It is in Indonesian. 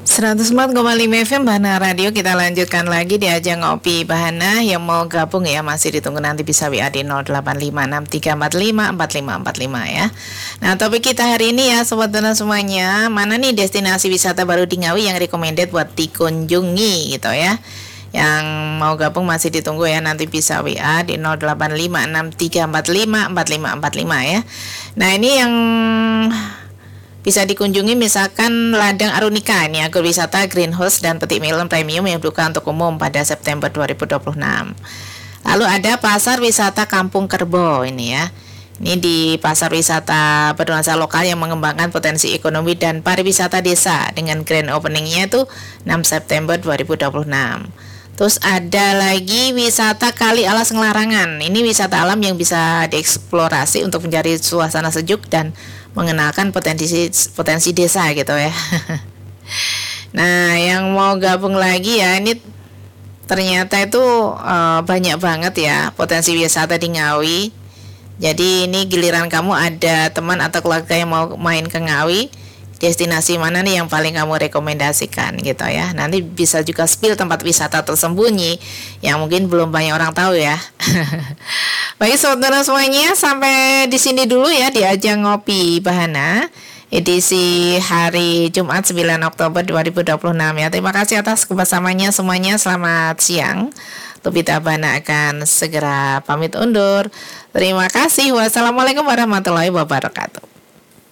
104,5 FM Bahana Radio. Kita lanjutkan lagi di ajang ngopi Bahana. Yang mau gabung ya masih ditunggu, nanti bisa WA di 085635454545 ya. Nah, topik kita hari ini ya sobat Bahana semuanya, mana nih destinasi wisata baru di Ngawi yang recommended buat dikunjungi gitu ya. Yang mau gabung masih ditunggu ya, nanti bisa WA di 085635454545 ya. Nah, ini yang bisa dikunjungi misalkan Ladang Arunika, ini agrowisata greenhouse dan petik melon premium yang dibuka untuk umum pada September 2026. Lalu ada pasar wisata Kampung Kerbo ini ya. Ini di pasar wisata bernuansa lokal yang mengembangkan potensi ekonomi dan pariwisata desa dengan grand openingnya itu 6 September 2026. Terus ada lagi wisata Kali Alas Ngelarangan. Ini wisata alam yang bisa dieksplorasi untuk mencari suasana sejuk dan mengenalkan potensi desa gitu ya. Nah, yang mau gabung lagi ya, ini ternyata itu banyak banget ya potensi wisata di Ngawi. Jadi ini giliran kamu ada teman atau keluarga yang mau main ke Ngawi, destinasi mana nih yang paling kamu rekomendasikan gitu ya. Nanti bisa juga spill tempat wisata tersembunyi yang mungkin belum banyak orang tahu ya. Baik saudara semuanya, sampai di sini dulu ya di ajang ngopi Bahana edisi hari Jumat 9 Oktober 2026 ya. Terima kasih atas kebersamaannya semuanya. Selamat siang. Lupita Bahana akan segera pamit undur. Terima kasih. Wassalamualaikum warahmatullahi wabarakatuh.